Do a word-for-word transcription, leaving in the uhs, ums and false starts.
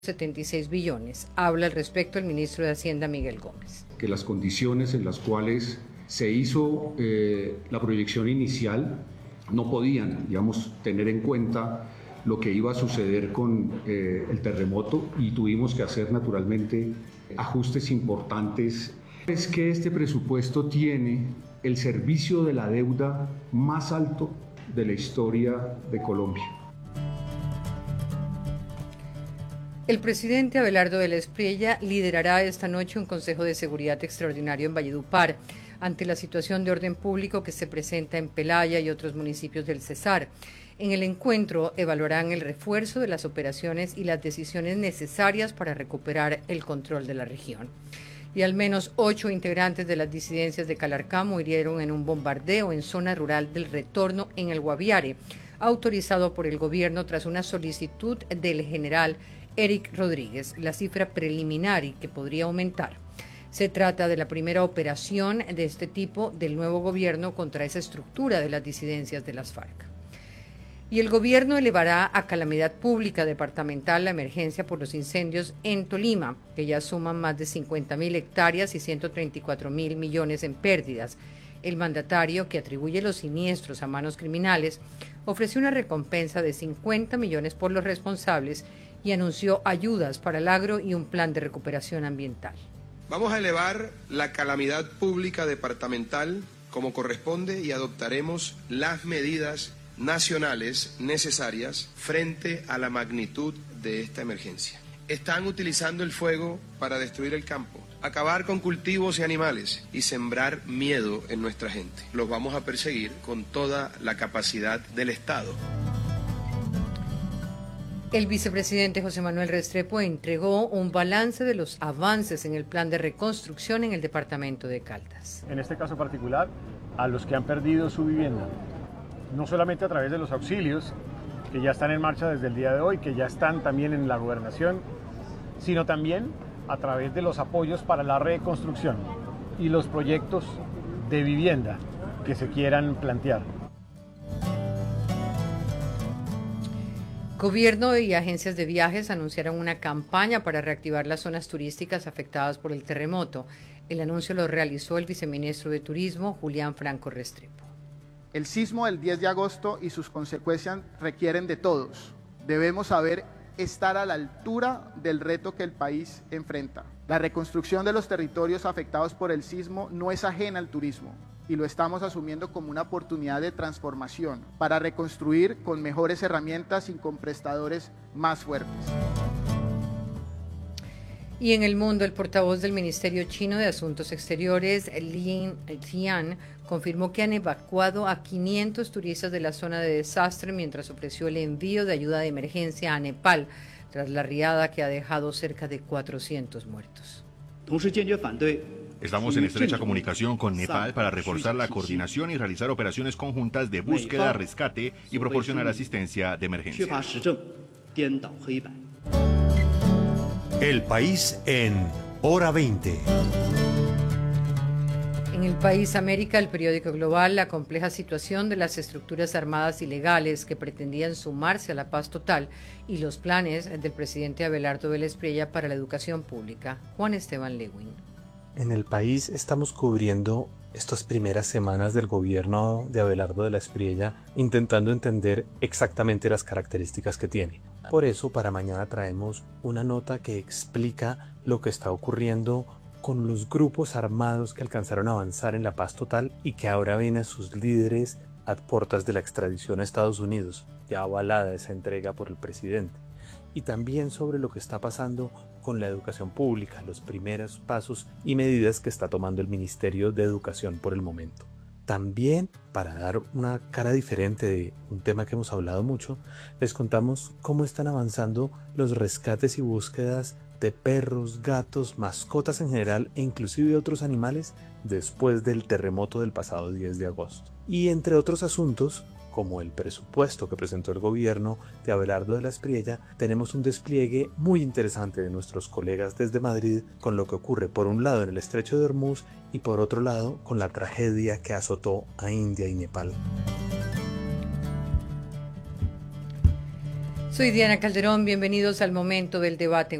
setenta y seis billones. Habla al respecto el ministro de Hacienda, Miguel Gómez. Que las condiciones en las cuales se hizo eh, la proyección inicial no podían, digamos, tener en cuenta lo que iba a suceder con eh, el terremoto y tuvimos que hacer naturalmente ajustes importantes. Es que este presupuesto tiene el servicio de la deuda más alto de la historia de Colombia. El presidente Abelardo de la Espriella liderará esta noche un Consejo de Seguridad extraordinario en Valledupar ante la situación de orden público que se presenta en Pelaya y otros municipios del Cesar. En el encuentro evaluarán el refuerzo de las operaciones y las decisiones necesarias para recuperar el control de la región. Y al menos ocho integrantes de las disidencias de Calarcá murieron en un bombardeo en zona rural del Retorno en el Guaviare, autorizado por el gobierno tras una solicitud del general Eric Rodríguez, la cifra preliminar y que podría aumentar. Se trata de la primera operación de este tipo del nuevo gobierno contra esa estructura de las disidencias de las FARC. Y el gobierno elevará a calamidad pública departamental la emergencia por los incendios en Tolima, que ya suman más de cincuenta mil hectáreas y ciento treinta y cuatro mil millones en pérdidas. El mandatario, que atribuye los siniestros a manos criminales, ofreció una recompensa de cincuenta millones por los responsables y anunció ayudas para el agro y un plan de recuperación ambiental. Vamos a elevar la calamidad pública departamental como corresponde y adoptaremos las medidas nacionales necesarias frente a la magnitud de esta emergencia. Están utilizando el fuego para destruir el campo, acabar con cultivos y animales y sembrar miedo en nuestra gente. Los vamos a perseguir con toda la capacidad del Estado. El vicepresidente José Manuel Restrepo entregó un balance de los avances en el plan de reconstrucción en el departamento de Caldas. En este caso particular, a los que han perdido su vivienda, no solamente a través de los auxilios, que ya están en marcha desde el día de hoy, que ya están también en la gobernación, sino también a través de los apoyos para la reconstrucción y los proyectos de vivienda que se quieran plantear. Gobierno y agencias de viajes anunciaron una campaña para reactivar las zonas turísticas afectadas por el terremoto. El anuncio lo realizó el viceministro de Turismo, Julián Franco Restrepo. El sismo del diez de agosto y sus consecuencias requieren de todos. Debemos saber estar a la altura del reto que el país enfrenta. La reconstrucción de los territorios afectados por el sismo no es ajena al turismo y lo estamos asumiendo como una oportunidad de transformación para reconstruir con mejores herramientas y con prestadores más fuertes. Y en el mundo, el portavoz del Ministerio Chino de Asuntos Exteriores, Lin Jian, confirmó que han evacuado a quinientos turistas de la zona de desastre mientras ofreció el envío de ayuda de emergencia a Nepal, tras la riada que ha dejado cerca de cuatrocientos muertos. Estamos en estrecha comunicación con Nepal para reforzar la coordinación y realizar operaciones conjuntas de búsqueda, rescate y proporcionar asistencia de emergencia. El país en Hora veinte. En el país América, el periódico Global, la compleja situación de las estructuras armadas ilegales que pretendían sumarse a la paz total y los planes del presidente Abelardo de la Espriella para la educación pública. Juan Esteban Lewin. En el país estamos cubriendo estas primeras semanas del gobierno de Abelardo de la Espriella, intentando entender exactamente las características que tiene. Por eso, para mañana traemos una nota que explica lo que está ocurriendo con los grupos armados que alcanzaron a avanzar en la paz total y que ahora ven a sus líderes a puertas de la extradición a Estados Unidos, ya avalada esa entrega por el presidente. Y también sobre lo que está pasando con la educación pública, los primeros pasos y medidas que está tomando el Ministerio de Educación por el momento. También, para dar una cara diferente de un tema que hemos hablado mucho, les contamos cómo están avanzando los rescates y búsquedas de perros, gatos, mascotas en general e inclusive otros animales después del terremoto del pasado diez de agosto. Y entre otros asuntos, como el presupuesto que presentó el gobierno de Abelardo de la Espriella, tenemos un despliegue muy interesante de nuestros colegas desde Madrid con lo que ocurre por un lado en el estrecho de Hormuz y por otro lado con la tragedia que azotó a India y Nepal. Soy Diana Calderón, bienvenidos al momento del debate.